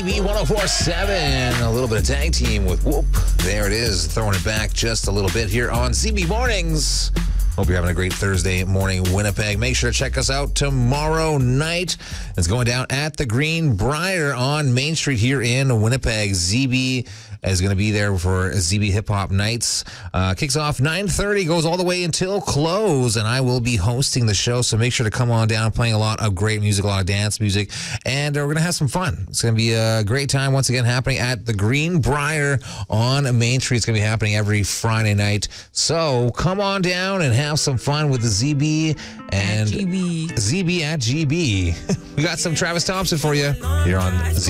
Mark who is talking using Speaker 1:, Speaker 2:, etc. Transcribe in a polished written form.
Speaker 1: ZB1047, a little bit of tag team with Whoop. There it is, throwing it back just a little bit here on ZB Mornings. Hope you're having a great Thursday morning, Winnipeg. Make sure to check us out tomorrow night. It's going down at the Greenbrier on Main Street here in Winnipeg. ZB is going to be there for ZB Hip Hop Nights. Kicks off 9:30, goes all the way until close, and I will be hosting the show, so make sure to come on down, playing a lot of great music, a lot of dance music, and we're going to have some fun. It's going to be a great time once again happening at the Greenbrier on Main Street. It's going to be happening every Friday night, so come on down and have some fun with the ZB and ZB at GB. We got some Travis Thompson for you here on ZB.